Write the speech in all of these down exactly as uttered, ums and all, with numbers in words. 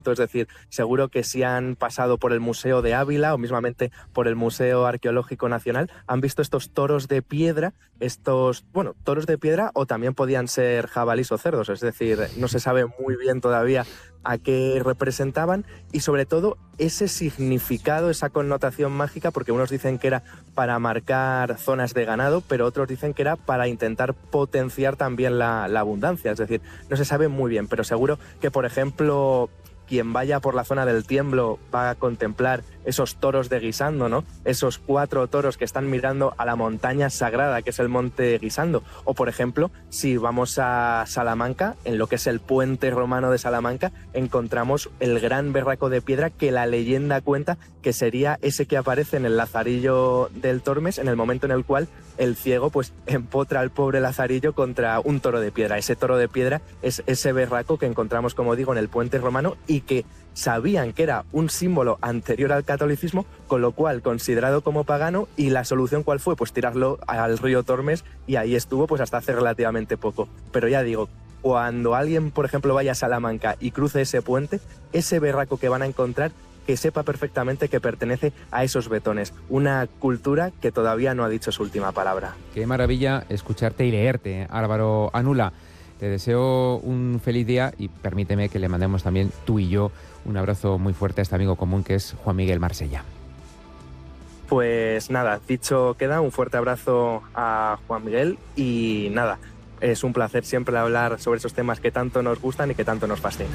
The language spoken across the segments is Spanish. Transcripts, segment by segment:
Es decir, seguro que si han pasado por el Museo de Ávila o mismamente por el Museo Arqueológico Nacional, han visto estos toros de piedra, estos, bueno, toros de piedra o también podían ser jabalís o cerdos, es decir, no se sabe muy bien todavía a qué representaban y sobre todo ese significado, esa connotación mágica, porque unos dicen que era para marcar zonas de ganado, pero otros dicen que era para intentar potenciar también la, la abundancia, es decir, no se sabe muy bien, pero seguro que, por ejemplo, quien vaya por la zona del Tiemblo va a contemplar esos toros de Guisando, ¿no? Esos cuatro toros que están mirando a la montaña sagrada, que es el Monte Guisando. O, por ejemplo, si vamos a Salamanca, en lo que es el puente romano de Salamanca, encontramos el gran berraco de piedra que la leyenda cuenta que sería ese que aparece en el Lazarillo del Tormes, en el momento en el cual el ciego pues empotra al pobre Lazarillo contra un toro de piedra. Ese toro de piedra es ese berraco que encontramos, como digo, en el puente romano y que sabían que era un símbolo anterior al catolicismo, con lo cual considerado como pagano, y la solución ¿cuál fue? Pues tirarlo al río Tormes y ahí estuvo pues hasta hace relativamente poco. Pero ya digo, cuando alguien, por ejemplo, vaya a Salamanca y cruce ese puente, ese berraco que van a encontrar, que sepa perfectamente que pertenece a esos betones, una cultura que todavía no ha dicho su última palabra. Qué maravilla escucharte y leerte, Álvaro Anula. Te deseo un feliz día y permíteme que le mandemos también tú y yo un abrazo muy fuerte a este amigo común que es Juan Miguel Marsella. Pues nada, dicho queda, un fuerte abrazo a Juan Miguel y nada, es un placer siempre hablar sobre esos temas que tanto nos gustan y que tanto nos fascinan.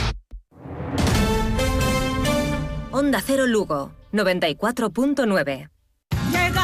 Onda Cero Lugo, noventa y cuatro punto nueve.